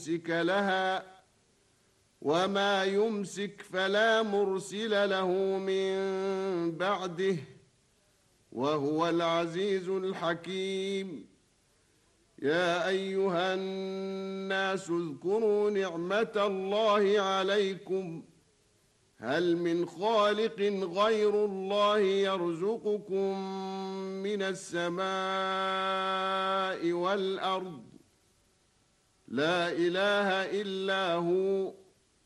ممسك لها وما يمسك فلا مرسل له من بعده وهو العزيز الحكيم. يا أيها الناس اذكروا نعمة الله عليكم هل من خالق غير الله يرزقكم من السماء والأرض لا إله إلا هو